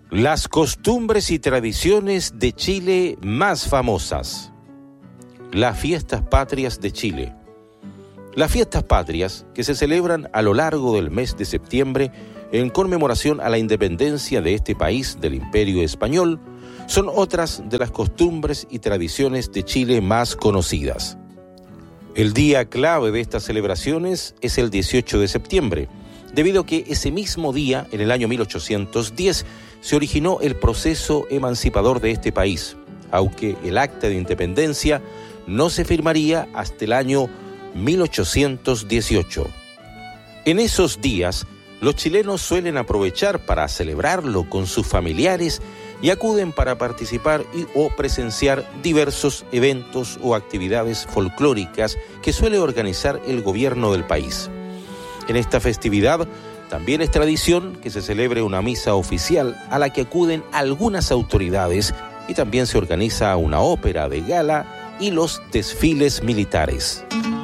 Las costumbres y tradiciones de Chile más famosas. Las fiestas patrias de Chile. Las fiestas patrias, que se celebran a lo largo del mes de septiembre en conmemoración a la independencia de este país del Imperio Español, son otras de las costumbres y tradiciones de Chile más conocidas. El día clave de estas celebraciones es el 18 de septiembre, debido a que ese mismo día, en el año 1810, se originó el proceso emancipador de este país, aunque el acta de independencia no se firmaría hasta el año 1818. En esos días, los chilenos suelen aprovechar para celebrarlo con sus familiares y acuden para participar o presenciar diversos eventos o actividades folclóricas que suele organizar el gobierno del país. En esta festividad también es tradición que se celebre una misa oficial a la que acuden algunas autoridades y también se organiza una ópera de gala y los desfiles militares.